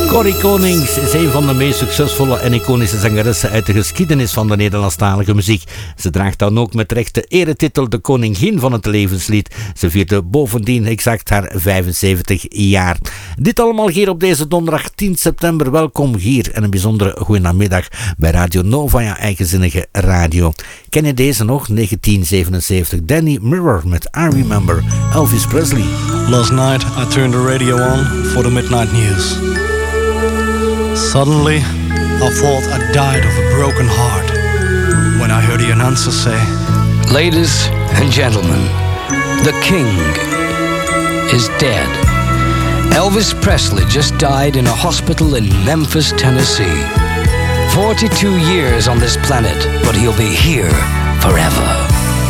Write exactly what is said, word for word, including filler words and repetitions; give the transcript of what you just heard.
Corrie Konings is een van de meest succesvolle en iconische zangeressen uit de geschiedenis van de Nederlandstalige muziek. Ze draagt dan ook met recht de eretitel de koningin van het levenslied. Ze vierde bovendien exact haar vijfenzeventig jaar. Dit allemaal hier op deze donderdag tien september. Welkom hier en een bijzondere goeiemiddag bij Radio Nova, ja, eigenzinnige radio. Ken je deze nog? negentien zevenenzeventig. Danny Mirror met I Remember. Elvis Presley. Last night I turned the radio on for the midnight news. Suddenly, I thought I died of a broken heart when I heard the announcer say, "Ladies and gentlemen, the king is dead. Elvis Presley just died in a hospital in Memphis, Tennessee. forty-two years on this planet, but he'll be here forever."